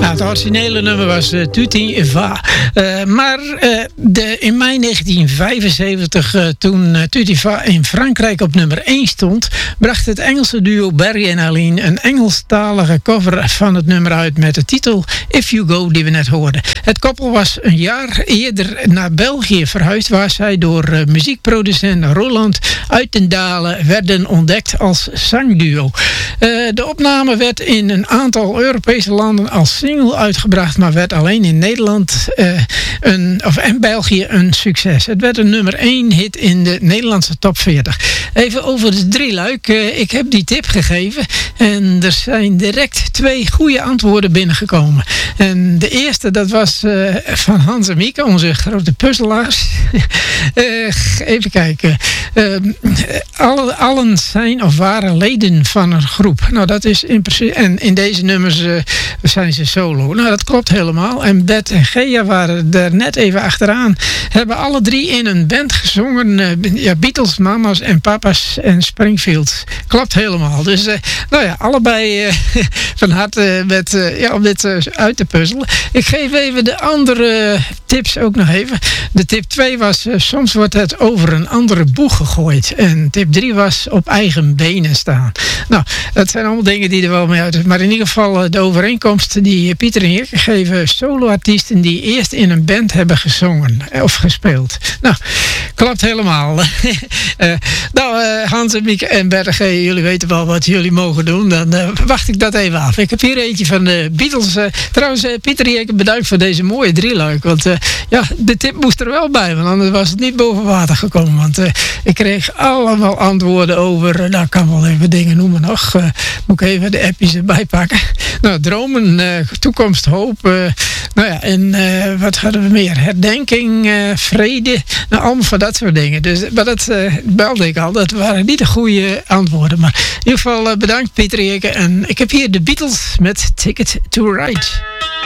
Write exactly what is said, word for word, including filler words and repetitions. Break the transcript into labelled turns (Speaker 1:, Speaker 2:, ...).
Speaker 1: Nou, het originele nummer was uh, Tutti Va. Uh, maar uh, de, in mei negentien vijfenzeventig, uh, toen uh, Tutti Va in Frankrijk op nummer één stond, bracht het Engelse duo Barry en Aline een Engelstalige cover van het nummer uit met de titel If You Go, die we net hoorden. Het koppel was een jaar eerder naar België verhuisd, waar zij door uh, muziekproducent Roland Uytendalen werden ontdekt als zangduo. Uh, de opname werd in een aantal Europese landen als single uitgebracht, maar werd alleen in Nederland uh, een, of, en België een succes. Het werd een nummer één hit in de Nederlandse top veertig. Even over de drieluik. Uh, ik heb die tip gegeven en er zijn direct twee goede antwoorden binnengekomen. En de eerste, dat was uh, van Hans en Mieke, onze grote puzzelaars. uh, even kijken. Uh, alle, allen zijn of waren leden van een groep. Nou, dat is in principe. En in deze nummers uh, zijn ze solo. Nou, dat klopt helemaal. En Bert en Gea waren er net even achteraan. Hebben alle drie in een band gezongen. Uh, ja, Beatles, Mama's en Papa's en Springfield. Klopt helemaal. Dus, uh, nou ja, allebei uh, van harte met, uh, ja, om dit uh, uit te puzzelen. Ik geef even de andere tips ook nog even. De tip twee was, uh, soms wordt het over een andere boeg gegooid. En tip drie was, op eigen benen staan. Nou, dat zijn allemaal dingen die er wel mee uit is. Maar in ieder geval uh, de overeenkomst die Pieter en Jirke geven, soloartiesten die eerst in een band hebben gezongen of gespeeld. Nou, klopt helemaal. uh, nou, uh, Hans en Mieke en Bert en G, jullie weten wel wat jullie mogen doen. Dan uh, wacht ik dat even af. Ik heb hier eentje van de Beatles. Uh, trouwens, uh, Pieter en Jirke, bedankt voor deze mooie drieluik. Want uh, ja, de tip moest er wel bij, want anders was het niet boven water gekomen. Want uh, ik kreeg allemaal antwoorden over, uh, nou, ik kan wel even dingen noemen nog. Uh, moet ik even de appjes erbij pakken. Nou, dromen, uh, toekomst, hoop. Uh, nou ja, en uh, wat hadden we meer? Herdenking, uh, vrede. Nou, allemaal van dat soort dingen. Dus, maar dat uh, belde ik al. Dat waren niet de goede antwoorden. Maar in ieder geval uh, bedankt Pieter Eke. En ik heb hier de Beatles met Ticket to Ride.